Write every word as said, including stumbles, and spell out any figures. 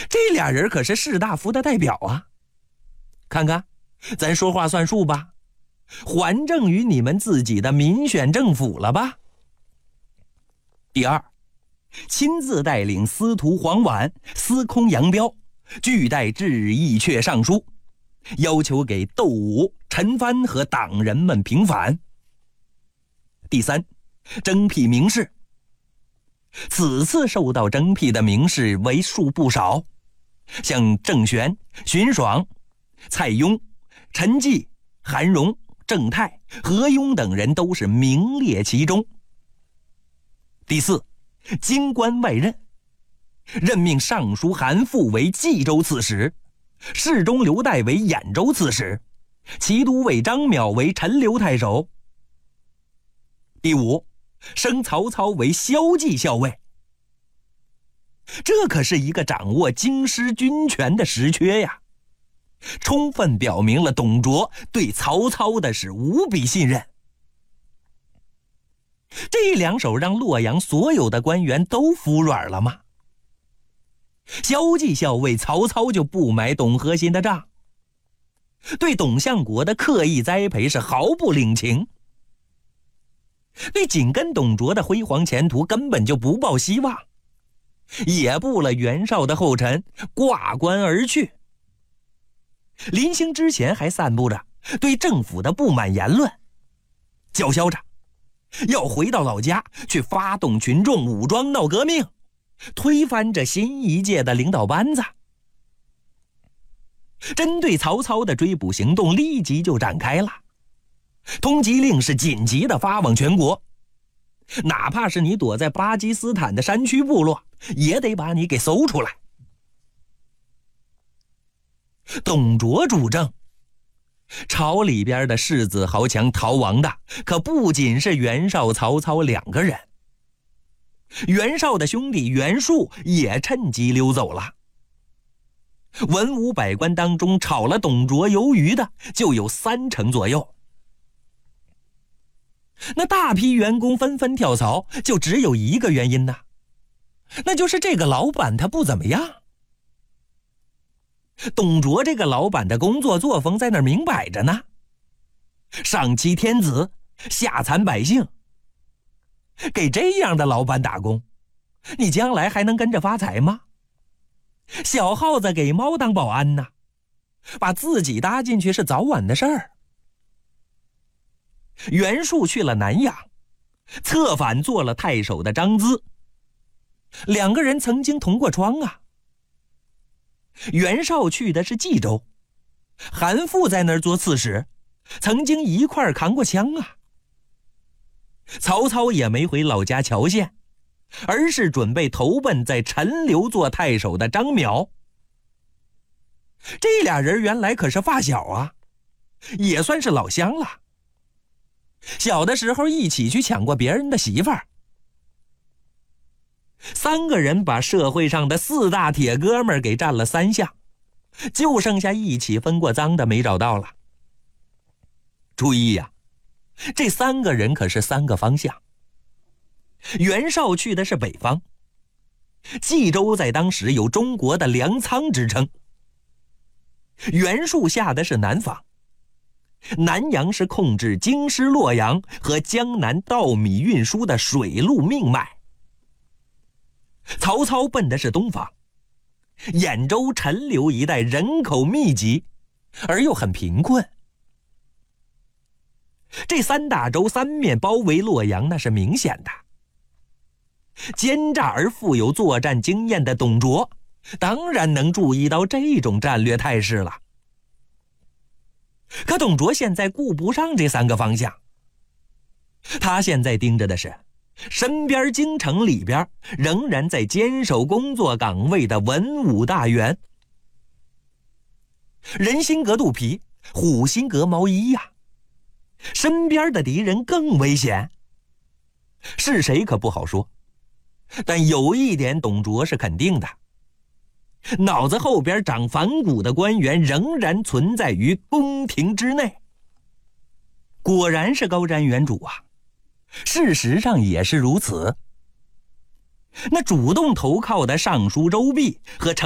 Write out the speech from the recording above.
这俩人可是士大夫的代表啊！看看，咱说话算数吧，还政于你们自己的民选政府了吧？第二，亲自带领司徒黄绾、司空杨彪，拒带致意阙上书，要求给窦武、陈蕃和党人们平反。第三，征辟名士。此次受到征辟的名士为数不少，像郑玄、荀爽、蔡邕、陈济、韩荣、郑泰、何庸等人都是名列其中。第四，京官外任，任命尚书韩馥为冀州刺史，侍中刘岱为兖州刺史，骑都尉张邈为陈留太守。第五，升曹操为骁骑校尉。这可是一个掌握京师军权的实缺呀，充分表明了董卓对曹操的是无比信任。这两手让洛阳所有的官员都服软了吗？骁骑校尉曹操就不买董和新的账，对董相国的刻意栽培是毫不领情，对紧跟董卓的辉煌前途根本就不抱希望，也步了袁绍的后尘，挂冠而去。临行之前还散布着对政府的不满言论，叫嚣着要回到老家去发动群众武装闹革命，推翻这新一届的领导班子。针对曹操的追捕行动立即就展开了，通缉令是紧急的发往全国，哪怕是你躲在巴基斯坦的山区部落，也得把你给搜出来。董卓主政，朝里边的世子豪强逃亡的可不仅是袁绍、曹操两个人，袁绍的兄弟袁术也趁机溜走了。文武百官当中炒了董卓鱿鱼的就有三成左右。那大批员工纷纷跳槽，就只有一个原因呢，那就是这个老板他不怎么样。董卓这个老板的工作作风在那儿明摆着呢，上欺天子，下残百姓。给这样的老板打工，你将来还能跟着发财吗？小耗子给猫当保安呢，把自己搭进去是早晚的事儿。袁术去了南阳，策反做了太守的张咨，两个人曾经同过窗啊。袁绍去的是冀州，韩馥在那儿做刺史，曾经一块儿扛过枪啊。曹操也没回老家谯县，而是准备投奔在陈留做太守的张邈。这俩人原来可是发小啊，也算是老乡了。小的时候一起去抢过别人的媳妇儿。三个人把社会上的四大铁哥们儿给占了三项，就剩下一起分过赃的没找到了。注意呀、啊，这三个人可是三个方向。袁绍去的是北方，冀州在当时有中国的粮仓之称。袁术下的是南方，南阳是控制京师洛阳和江南稻米运输的水路命脉。曹操奔的是东方，兖州陈留一带人口密集，而又很贫困。这三大州三面包围洛阳，那是明显的。奸诈而富有作战经验的董卓，当然能注意到这种战略态势了。可董卓现在顾不上这三个方向，他现在盯着的是身边京城里边仍然在坚守工作岗位的文武大员。人心隔肚皮，虎心隔毛衣呀、啊，身边的敌人更危险。是谁可不好说，但有一点董卓是肯定的，脑子后边长反骨的官员仍然存在于宫廷之内。果然是高瞻远瞩啊，事实上也是如此。那主动投靠的尚书周弼和